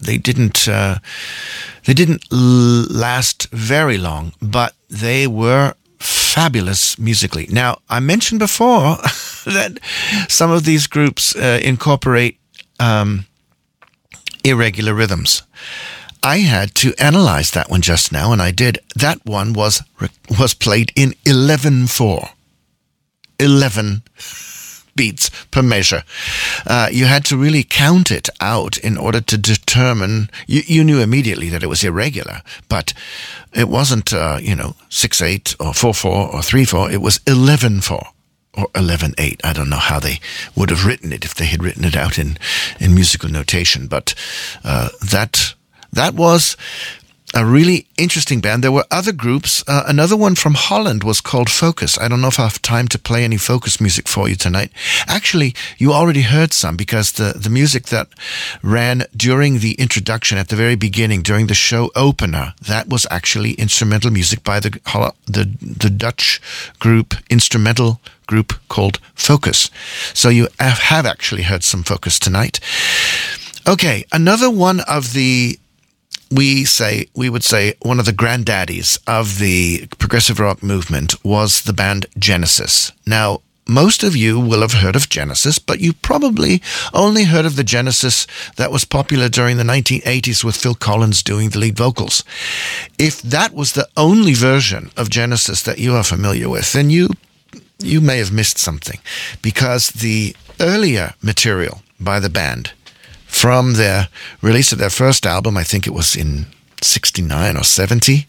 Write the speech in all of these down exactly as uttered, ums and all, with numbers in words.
they didn't uh, they didn't l- last very long, but they were fabulous musically. Now, I mentioned before that some of these groups uh, incorporate um, irregular rhythms. I had to analyze that one just now, and I did. That one was was played in eleven four. eleven beats per measure. Uh, you had to really count it out in order to determine. You, you knew immediately that it was irregular, but it wasn't, uh, you know, six eight or four four or three four. It was eleven four or eleven eight. I don't know how they would have written it if they had written it out in, in musical notation, but uh, that that was a really interesting band. There were other groups. Uh, another one from Holland was called Focus. I don't know if I have time to play any Focus music for you tonight. Actually, you already heard some, because the, the music that ran during the introduction at the very beginning, during the show opener, that was actually instrumental music by the the, the Dutch group, instrumental group called Focus. So you have actually heard some Focus tonight. Okay, another one of the We say we would say one of the granddaddies of the progressive rock movement was the band Genesis. Now, most of you will have heard of Genesis, but you probably only heard of the Genesis that was popular during the nineteen eighties with Phil Collins doing the lead vocals. If that was the only version of Genesis that you are familiar with, then you you may have missed something, because the earlier material by the band, from their release of their first album, I think it was in sixty-nine or seventy,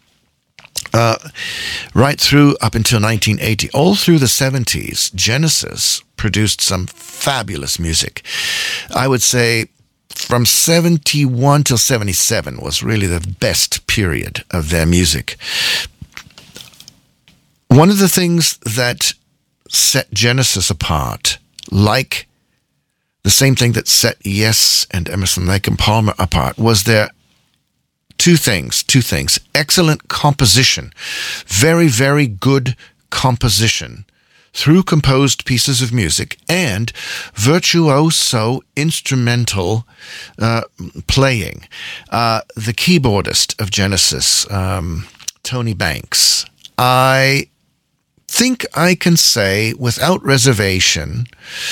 uh, right through up until nineteen eighty, all through the seventies, Genesis produced some fabulous music. I would say from seventy-one till seventy-seven was really the best period of their music. One of the things that set Genesis apart, like the same thing that set Yes and Emerson, Lake and Palmer apart, was their two things, two things. Excellent composition, very, very good composition through composed pieces of music, and virtuoso instrumental uh, playing. Uh, the keyboardist of Genesis, um, Tony Banks, I think I can say without reservation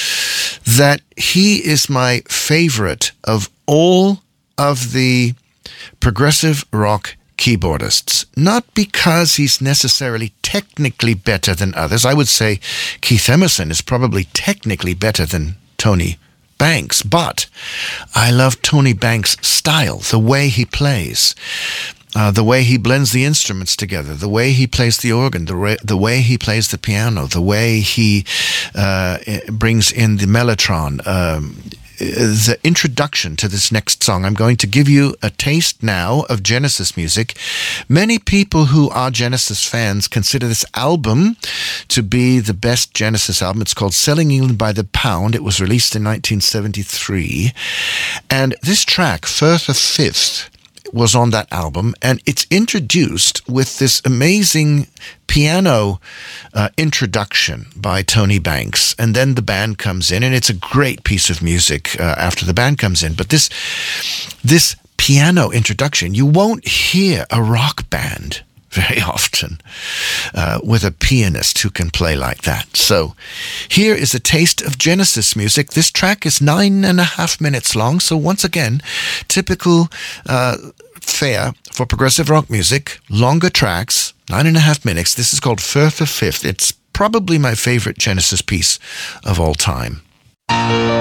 that he is my favorite of all of the progressive rock keyboardists. Not because he's necessarily technically better than others. I would say Keith Emerson is probably technically better than Tony Banks, but I love Tony Banks' style, the way he plays. Uh, the way he blends the instruments together, the way he plays the organ, the, re- the way he plays the piano, the way he uh, brings in the mellotron. Um, the introduction to this next song, I'm going to give you a taste now of Genesis music. Many people who are Genesis fans consider this album to be the best Genesis album. It's called Selling England by the Pound. It was released in nineteen seventy-three. And this track, Firth of Fifth, was on that album, and it's introduced with this amazing piano uh, introduction by Tony Banks, and then the band comes in, and it's a great piece of music uh, after the band comes in. But this this piano introduction, you won't hear a rock band very often uh, with a pianist who can play like that. So here is a taste of Genesis music. This track is nine and a half minutes long. So once again, typical uh, fare for progressive rock music, longer tracks, nine and a half minutes. This is called Firth of Fifth. It's probably my favorite Genesis piece of all time.